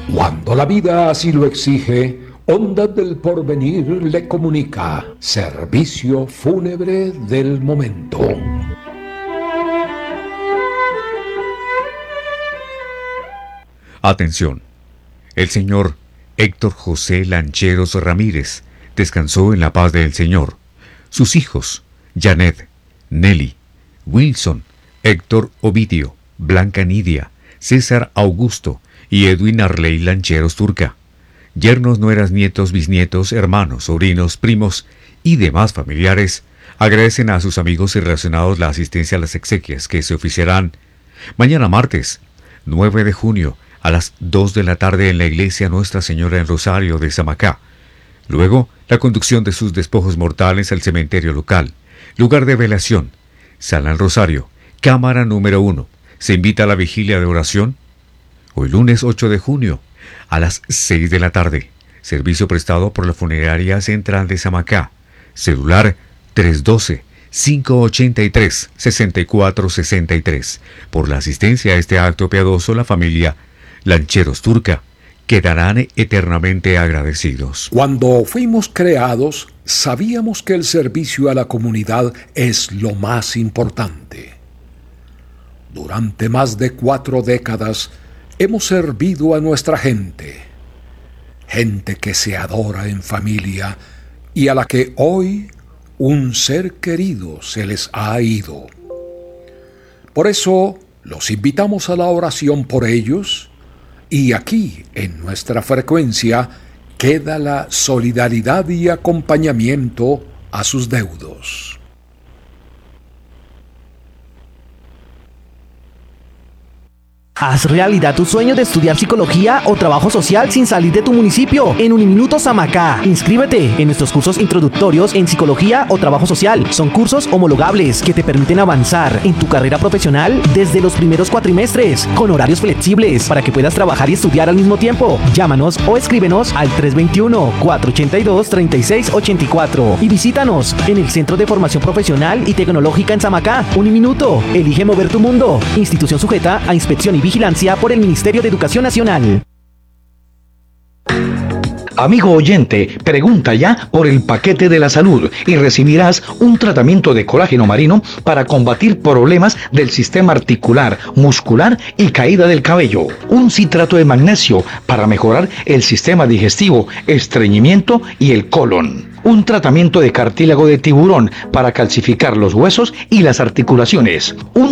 Cuando la vida así lo exige, Ondas del Porvenir le comunica servicio fúnebre del momento. Atención. El señor Héctor José Lancheros Ramírez descansó en la paz del Señor. Sus hijos, Janet, Nelly, Wilson, Héctor Ovidio, Blanca Nidia, César Augusto y Edwin Arley Lancheros Turca. Yernos, nueras, nietos, bisnietos, hermanos, sobrinos, primos y demás familiares agradecen a sus amigos y relacionados la asistencia a las exequias que se oficiarán mañana martes 9 de junio a las 2 de la tarde en la iglesia Nuestra Señora en Rosario de Samacá. Luego, la conducción de sus despojos mortales al cementerio local, lugar de velación, Sala del Rosario, cámara número 1. Se invita a la vigilia de oración hoy lunes 8 de junio a las 6 de la tarde. Servicio prestado por la Funeraria Central de Samacá. Celular 312-583-6463. Por la asistencia a este acto piadoso, la familia Lancheros Turca quedarán eternamente agradecidos. Cuando fuimos creados, sabíamos que el servicio a la comunidad es lo más importante. Durante más de 4 décadas hemos servido a nuestra gente que se adora en familia y a la que hoy un ser querido se les ha ido. Por eso los invitamos a la oración por ellos, y aquí en nuestra frecuencia queda la solidaridad y acompañamiento a sus deudos. Haz realidad tu sueño de estudiar psicología o trabajo social sin salir de tu municipio en Uniminuto Samacá. Inscríbete en nuestros cursos introductorios en psicología o trabajo social. Son cursos homologables que te permiten avanzar en tu carrera profesional desde los primeros cuatrimestres, con horarios flexibles para que puedas trabajar y estudiar al mismo tiempo. Llámanos o escríbenos al 321-482-3684 y visítanos en el Centro de Formación Profesional y Tecnológica en Samacá. Uniminuto, elige mover tu mundo. Institución sujeta a inspección y vigilancia por el Ministerio de Educación Nacional. Amigo oyente, pregunta ya por el paquete de la salud y recibirás un tratamiento de colágeno marino para combatir problemas del sistema articular, muscular y caída del cabello. Un citrato de magnesio para mejorar el sistema digestivo, estreñimiento y el colon. Un tratamiento de cartílago de tiburón para calcificar los huesos y las articulaciones. Un